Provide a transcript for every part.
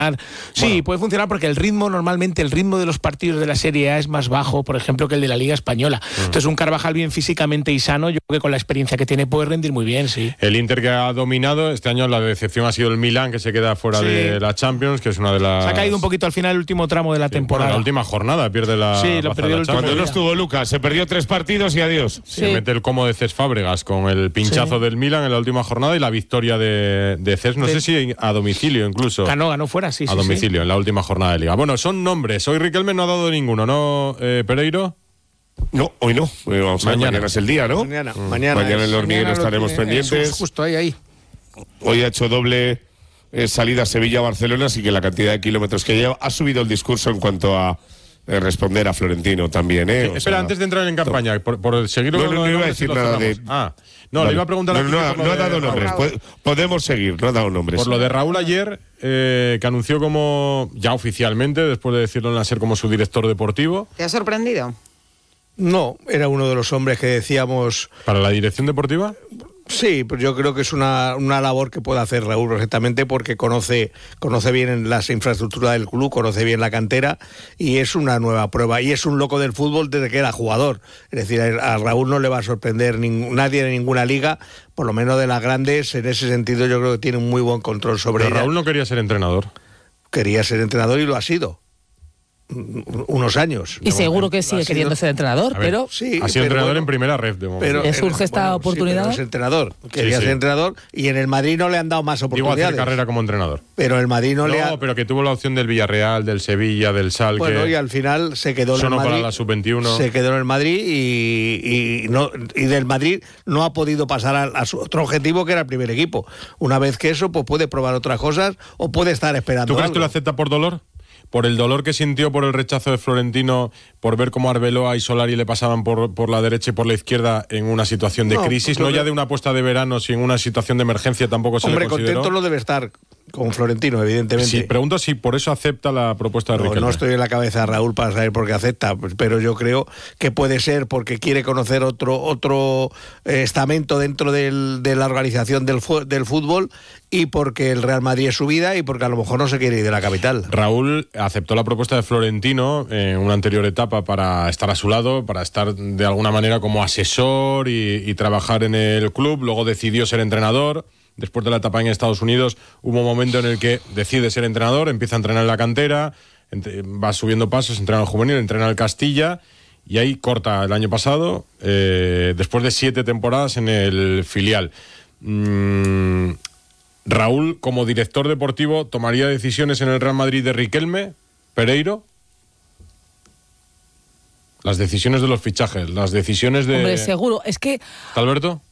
Sí, puede funcionar porque normalmente el ritmo de los partidos de la Serie A es más bajo, por ejemplo, que el de la Liga Española. Entonces un Carvajal bien físicamente y sano, yo creo que con la experiencia que tiene puede rendir muy bien, sí. El Inter que ha dominado, este año la decepción ha sido el Milan, que se queda fuera de la Champions, que es una de las... Se ha caído un poquito al final el último tramo de la temporada. Bueno, la última jornada pierde la... Sí, lo perdió el último. Cuando no estuvo Lucas, se perdió 3 partidos y adiós. Se mete el como de Cés Fábregas con el pinchazo del Milan en la última jornada y la victoria de Cés, no sé si a domicilio incluso. Ganó fuera, sí. A domicilio, en la última jornada de Liga. Bueno, son nombres. Hoy Riquelme no ha dado ninguno, ¿no, Pereiro? No, hoy no. Vamos a ver, mañana es el día, ¿no? Mañana en el Hormiguero estaremos pendientes. Justo ahí. Hoy ha hecho doble salida Sevilla-Barcelona, así que la cantidad de kilómetros que lleva ha subido el discurso en cuanto a responder a Florentino también, espera, antes de entrar en campaña, por seguir... No iba a decir nada de... le iba a preguntar... No ha dado nombres, podemos seguir, no ha dado nombres. Por lo de Raúl ayer, que anunció como, ya oficialmente, después de decirlo en la SER como su director deportivo... ¿Te ha sorprendido? No, era uno de los hombres que decíamos... ¿Para la dirección deportiva? Sí, pero yo creo que es una labor que puede hacer Raúl perfectamente porque conoce bien las infraestructuras del club, conoce bien la cantera y es una nueva prueba. Y es un loco del fútbol desde que era jugador. Es decir, a Raúl no le va a sorprender nadie de ninguna liga, por lo menos de las grandes. En ese sentido yo creo que tiene un muy buen control sobre ella. Raúl no quería ser entrenador. Quería ser entrenador y lo ha sido. Unos años. Y seguro que sigue queriendo ser entrenador, pero... Sí, ha sido entrenador en primera red de momento. ¿Le surge esta oportunidad? Sí, es entrenador. Quería ser entrenador y en el Madrid no le han dado más oportunidades. Digo, hacer carrera como entrenador. Pero el Madrid no le ha... pero que tuvo la opción del Villarreal, del Sevilla, del Schalke. Bueno, y al final se quedó en el Madrid. Para la sub-21. Se quedó en el Madrid y del Madrid no ha podido pasar a su otro objetivo, que era el primer equipo. Una vez que eso, pues puede probar otras cosas o puede estar esperando. ¿Tú crees algo. que lo acepta por dolor? Por el dolor que sintió por el rechazo de Florentino, por ver cómo Arbeloa y Solari le pasaban por la derecha y por la izquierda en una situación de crisis, no ya de una apuesta de verano, sino en una situación de emergencia tampoco se le consideró. Hombre, contento lo debe estar con Florentino, evidentemente. Sí, pregunto si por eso acepta la propuesta de Riquelme. No estoy en la cabeza de Raúl para saber por qué acepta, pero yo creo que puede ser porque quiere conocer otro estamento dentro de la organización del fútbol y porque el Real Madrid es su vida y porque a lo mejor no se quiere ir de la capital. Raúl aceptó la propuesta de Florentino en una anterior etapa para estar a su lado, para estar de alguna manera como asesor y trabajar en el club. Luego decidió ser entrenador. Después de la etapa en Estados Unidos hubo un momento en el que decide ser entrenador, empieza a entrenar en la cantera, va subiendo pasos, entrena al juvenil, entrena al Castilla y ahí corta el año pasado, después de 7 temporadas en el filial. Raúl, como director deportivo, ¿tomaría decisiones en el Real Madrid de Riquelme, Pereiro? Las decisiones de los fichajes, las decisiones de... Hombre, seguro, es que... ¿Alberto?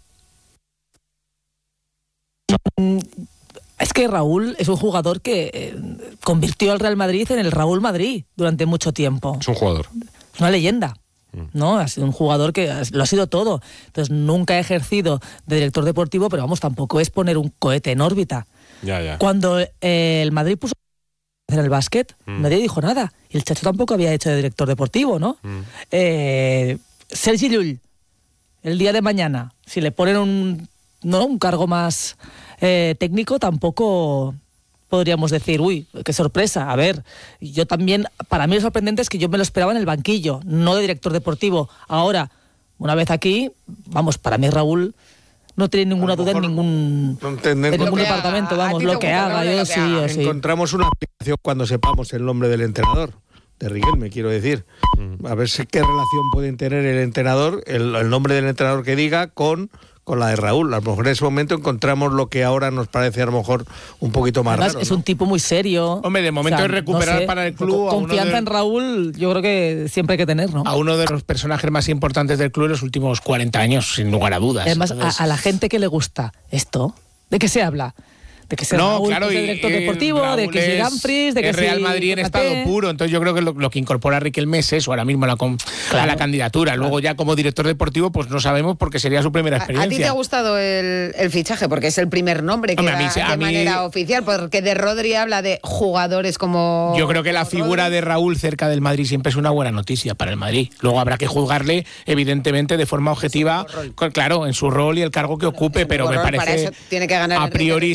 Es que Raúl es un jugador que convirtió al Real Madrid en el Raúl Madrid durante mucho tiempo. Es un jugador. Es una leyenda. ¿No? Ha sido un jugador que lo ha sido todo. Entonces nunca ha ejercido de director deportivo, pero vamos, tampoco es poner un cohete en órbita. Ya. Cuando el Madrid puso en el básquet, nadie dijo nada. Y el Chacho tampoco había hecho de director deportivo, ¿no? Sergi Llull, el día de mañana, si le ponen un cargo más técnico, tampoco podríamos decir, uy, qué sorpresa. A ver, yo también, para mí lo sorprendente es que yo me lo esperaba en el banquillo, no de director deportivo. Ahora, una vez aquí, vamos, para mí Raúl no tiene ninguna duda en ningún departamento, vamos, lo que haga, yo sí. Encontramos una aplicación cuando sepamos el nombre del entrenador, de Riquelme, quiero decir. A ver qué relación pueden tener el entrenador, el nombre del entrenador que diga con la de Raúl. A lo mejor en ese momento encontramos lo que ahora nos parece a lo mejor un poquito más además, raro. Es un tipo muy serio. Hombre, de momento es recuperar para el club. Confianza en Raúl, yo creo que siempre hay que tener, ¿no? A uno de los personajes más importantes del club en los últimos 40 años, sin lugar a dudas. Además, a la gente que le gusta esto, ¿de qué se habla? De que sea Raúl, claro, que director deportivo, Raúl de que si Dumfries, de que Real Madrid en estado puro. Entonces yo creo que lo que incorpora Riquelme es eso ahora mismo a la candidatura. Luego ya como director deportivo pues no sabemos porque sería su primera experiencia. ¿A ti te ha gustado el fichaje? Porque es el primer nombre que da de manera oficial, porque de Rodri habla de jugadores como... Yo creo que la figura Rodri. de Raúl cerca del Madrid siempre es una buena noticia para el Madrid. Luego habrá que juzgarle evidentemente de forma objetiva, claro, en su rol y el cargo que ocupe, pero me parece... Para eso tiene que ganar a priori siempre me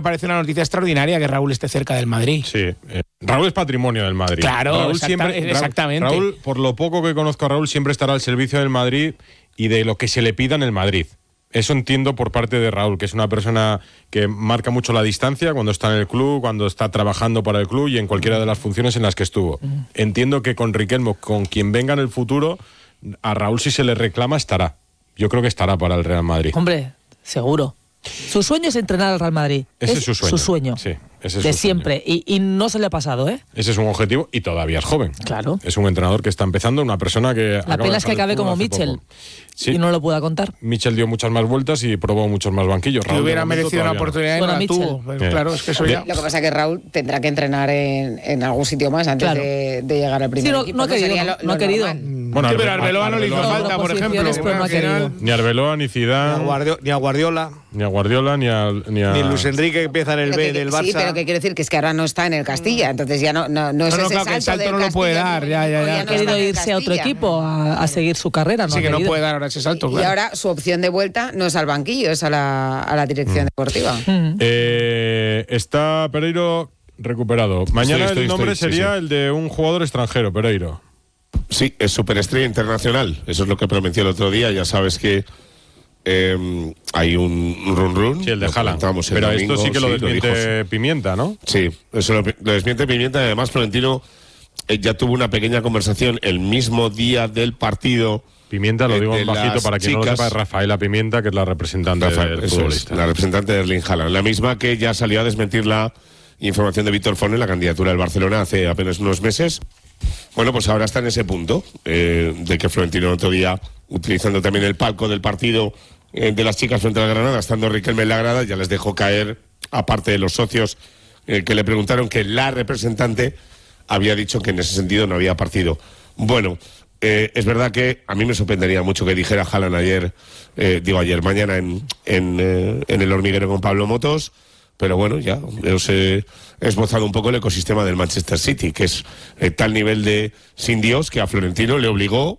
parece una noticia extraordinaria que Raúl esté cerca del Madrid. Sí, Raúl es patrimonio del Madrid. Claro, exactamente. Raúl, por lo poco que conozco a Raúl, siempre estará al servicio del Madrid y de lo que se le pida en el Madrid. Eso entiendo por parte de Raúl, que es una persona que marca mucho la distancia cuando está en el club, cuando está trabajando para el club y en cualquiera de las funciones en las que estuvo. Entiendo que con Riquelme, con quien venga en el futuro, a Raúl si se le reclama estará. Yo creo que estará para el Real Madrid. Hombre, seguro. Su sueño es entrenar al Real Madrid. Ese es su sueño. Su sueño. Sí, ese es de su siempre. Y no se le ha pasado, ¿eh? Ese es un objetivo y todavía es joven. Claro. Es un entrenador que está empezando, una persona que... La pena es que acabe como Mitchell. Sí. Y no lo pueda contar. Mitchell dio muchas más vueltas y probó muchos más banquillos. Raúl hubiera merecido una oportunidad y no la tuvo. Claro, es que eso ya... Lo que pasa es que Raúl tendrá que entrenar en algún sitio más antes de llegar al primer equipo. No ha querido. Bueno, pero Arbeloa no le hizo falta, por ejemplo. Ni Arbeloa, ni Zidane... Ni a Guardiola. Ni Luis Enrique, que empieza en el B del Barça. Sí, pero que quiero decir que es que ahora no está en el Castilla, entonces ya no es ese salto. El salto no lo puede dar, ya. Ha querido irse a otro equipo a seguir su carrera, ¿no? Sí, que no puede dar ahora ese salto, claro. Y ahora su opción de vuelta no es al banquillo, es a la dirección deportiva. Está Pereiro recuperado. Mañana el nombre sería el de un jugador extranjero, Pereiro. Sí, es superestrella internacional. Eso es lo que prometió el otro día. Ya sabes que hay un run. Sí, el de Haaland. Pero domingo, esto sí que lo desmiente Pimienta, ¿no? Sí, eso lo desmiente Pimienta. Además, Florentino ya tuvo una pequeña conversación el mismo día del partido. Pimienta, lo digo en bajito para quien no lo sepa, es Rafaela Pimienta, que es la representante del futbolista. Es, la representante de Erling Haaland. La misma que ya salió a desmentir la información de Víctor Forn en la candidatura del Barcelona hace apenas unos meses. Bueno, pues ahora está en ese punto de que Florentino el otro día, utilizando también el palco del partido de las chicas frente a la Granada, estando Riquelme en la grada, ya les dejó caer, aparte de los socios que le preguntaron, que la representante había dicho que en ese sentido no había partido. Bueno, es verdad que a mí me sorprendería mucho que dijera Haaland mañana en el hormiguero con Pablo Motos, pero bueno, ya os he esbozado un poco el ecosistema del Manchester City, que es tal nivel de sin Dios que a Florentino le obligó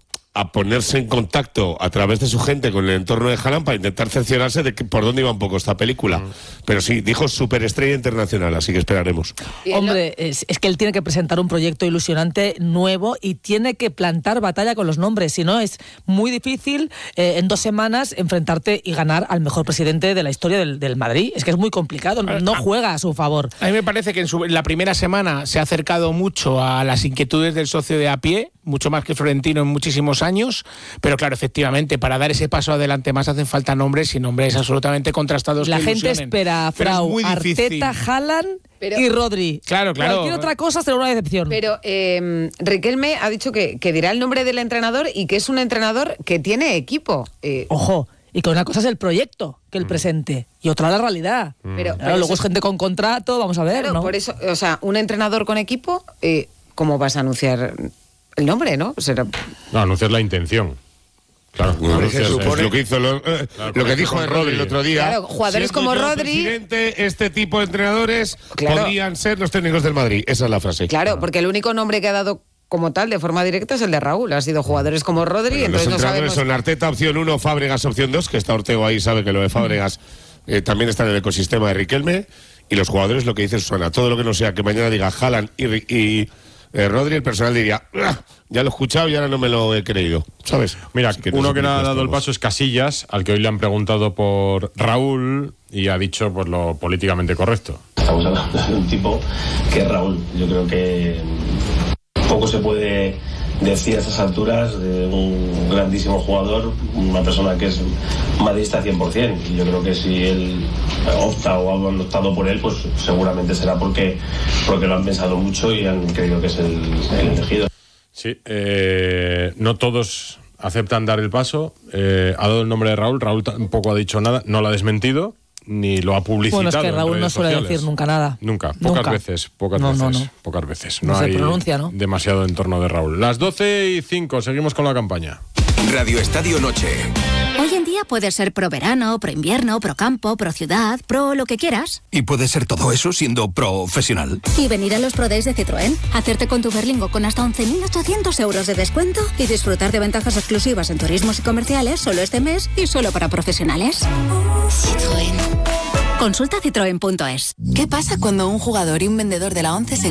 a ponerse en contacto a través de su gente con el entorno de Haaland para intentar cerciorarse de por dónde iba un poco esta película. Pero sí, dijo superestrella internacional, así que esperaremos. Hombre, es que él tiene que presentar un proyecto ilusionante nuevo y tiene que plantar batalla con los nombres, si no es muy difícil en 2 semanas enfrentarte y ganar al mejor presidente de la historia del Madrid. Es que es muy complicado, no juega a su favor. A mí me parece que en la primera semana se ha acercado mucho a las inquietudes del socio de a pie, mucho más que Florentino en muchísimos años, pero claro, efectivamente, para dar ese paso adelante más hacen falta nombres y nombres absolutamente contrastados. La gente espera, Frau, Arteta, Haaland y Rodri. Claro. Cualquier otra cosa será una decepción. Pero Riquelme ha dicho que dirá el nombre del entrenador y que es un entrenador que tiene equipo. Ojo, y que una cosa es el proyecto que él presente y otra la realidad. Pero luego es gente con contrato, vamos a ver, claro, ¿no? Por eso, o sea, un entrenador con equipo, ¿cómo vas a anunciar el nombre, no? No, anunciar la intención. Claro, se supone lo que hizo lo que dijo Rodri el otro día. Claro, jugadores como Rodri. Este tipo de entrenadores podrían ser los técnicos del Madrid. Esa es la frase. Claro, porque el único nombre que ha dado como tal de forma directa es el de Raúl. Ha sido jugadores como Rodri. Bueno, entonces los entrenadores no sabemos... son Arteta opción 1, Fábregas opción 2, que está Ortego ahí, sabe que lo de Fábregas también está en el ecosistema de Riquelme. Y los jugadores, lo que dice Susana, todo lo que no sea que mañana diga Haaland y Rodri, el personal diría, ya lo he escuchado y ahora no me lo he creído, ¿sabes? Mira, uno que no ha dado el paso es Casillas, al que hoy le han preguntado por Raúl y ha dicho pues lo políticamente correcto. Estamos hablando de un tipo que es Raúl. Yo creo que poco se puede decir a estas alturas de un grandísimo jugador, una persona que es madridista 100%, y yo creo que si él opta o han optado por él, pues seguramente será porque lo han pensado mucho y han creído que es el elegido. Sí, no todos aceptan dar el paso. Ha dado el nombre de Raúl tampoco ha dicho nada, no lo ha desmentido ni lo ha publicitado. Bueno, es que Raúl no suele decir nunca nada. Pocas veces. No hay pronuncia, ¿no? demasiado en torno de Raúl. Las 12:05, seguimos con la campaña. Radio Estadio Noche. Hoy en día puedes ser pro verano, pro invierno, pro campo, pro ciudad, pro lo que quieras. Y puedes ser todo eso siendo profesional. Y venir a los Pro Days de Citroën, hacerte con tu Berlingo con hasta 11.800 euros de descuento y disfrutar de ventajas exclusivas en turismos y comerciales solo este mes y solo para profesionales. Citroën. Consulta citroen.es. ¿Qué pasa cuando un jugador y un vendedor de la 11 se